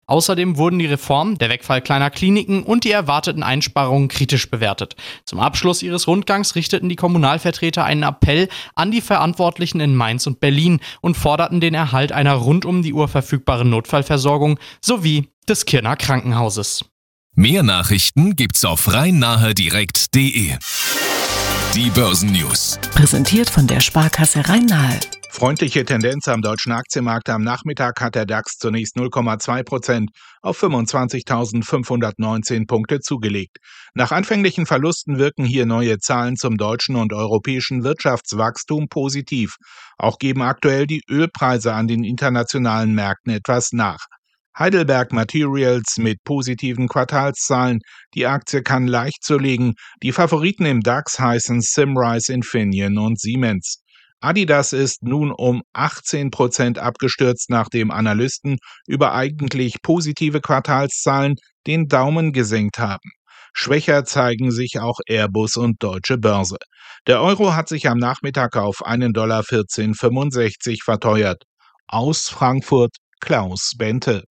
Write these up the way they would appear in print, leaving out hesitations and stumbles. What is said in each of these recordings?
Außerdem wurden die Reform, der Wegfall kleiner Kliniken und die erwarteten Einsparungen kritisch bewertet. Zum Abschluss ihres Rundgangs richteten die Kommunalvertreter einen Appell an die Verantwortlichen in Mainz und Berlin und forderten den Erhalt einer rund um die Uhr verfügbaren Notfallversorgung sowie des Kirner Krankenhauses. Mehr Nachrichten gibt's auf rhein-nahe-direkt.de. Die Börsennews. Präsentiert von der Sparkasse Rhein-Nahe. Freundliche Tendenz am deutschen Aktienmarkt. Am Nachmittag hat der DAX zunächst 0,2% auf 25.519 Punkte zugelegt. Nach anfänglichen Verlusten wirken hier neue Zahlen zum deutschen und europäischen Wirtschaftswachstum positiv. Auch geben aktuell die Ölpreise an den internationalen Märkten etwas nach. Heidelberg Materials mit positiven Quartalszahlen. Die Aktie kann leicht zulegen. Die Favoriten im DAX heißen Symrise, Infineon und Siemens. Adidas ist nun um 18% abgestürzt, nachdem Analysten über eigentlich positive Quartalszahlen den Daumen gesenkt haben. Schwächer zeigen sich auch Airbus und Deutsche Börse. Der Euro hat sich am Nachmittag auf $1,1465 verteuert. Aus Frankfurt Klaus Bente.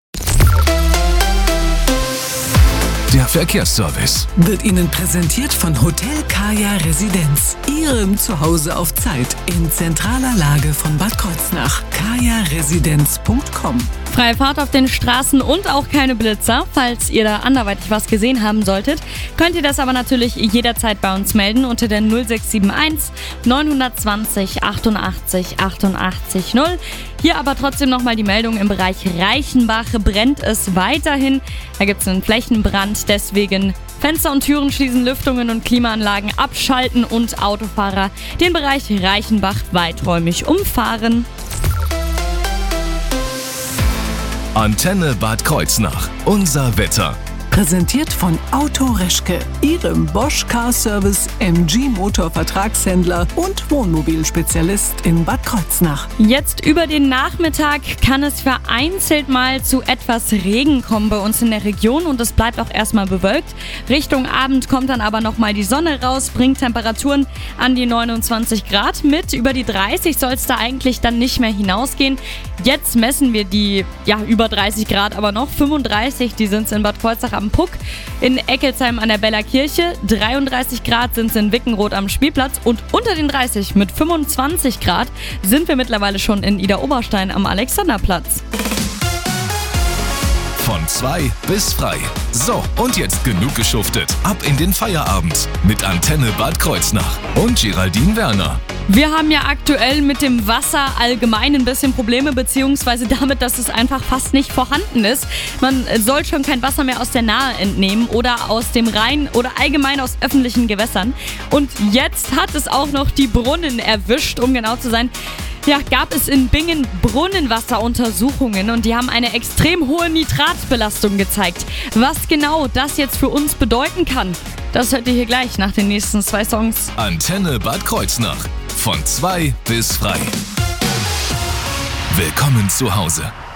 Der Verkehrsservice Wird Ihnen präsentiert von Hotel Kaya Residenz. Ihrem Zuhause auf Zeit in zentraler Lage von Bad Kreuznach. kajaresidenz.com. Freie Fahrt auf den Straßen und auch keine Blitzer. Falls ihr da anderweitig was gesehen haben solltet, könnt ihr das aber natürlich jederzeit bei uns melden unter der 0671 920 88 88 0. Hier aber trotzdem nochmal die Meldung: im Bereich Reichenbach brennt es weiterhin. Da gibt es einen Flächenbrand, deswegen Fenster und Türen schließen, Lüftungen und Klimaanlagen abschalten und Autofahrer den Bereich Reichenbach weiträumig umfahren. Antenne Bad Kreuznach. Unser Wetter. Präsentiert von Auto Reschke, Ihrem Bosch Car Service MG Motor Vertragshändler und Wohnmobilspezialist in Bad Kreuznach. Jetzt über den Nachmittag kann es vereinzelt mal zu etwas Regen kommen bei uns in der Region und es bleibt auch erstmal bewölkt. Richtung Abend kommt dann aber nochmal die Sonne raus, bringt Temperaturen an die 29 Grad mit. Über die 30 soll es da eigentlich dann nicht mehr hinausgehen. Jetzt messen wir die über 30 Grad, aber noch 35, die sind es in Bad Kreuznach am Puck, in Eckelsheim an der Beller Kirche, 33 Grad sind es in Wickenroth am Spielplatz und unter den 30 mit 25 Grad sind wir mittlerweile schon in Idar-Oberstein am Alexanderplatz. Von 2 bis frei. So, und jetzt genug geschuftet. Ab in den Feierabend mit Antenne Bad Kreuznach und Geraldine Werner. Wir haben ja aktuell mit dem Wasser allgemein ein bisschen Probleme, beziehungsweise damit, dass es einfach fast nicht vorhanden ist. Man soll schon kein Wasser mehr aus der Nahe entnehmen oder aus dem Rhein oder allgemein aus öffentlichen Gewässern. Und jetzt hat es auch noch die Brunnen erwischt, um genau zu sein. Gab es in Bingen Brunnenwasseruntersuchungen und die haben eine extrem hohe Nitratbelastung gezeigt. Was genau das jetzt für uns bedeuten kann, das hört ihr hier gleich nach den nächsten 2 Songs. Antenne Bad Kreuznach. Von 2 bis frei. Willkommen zu Hause.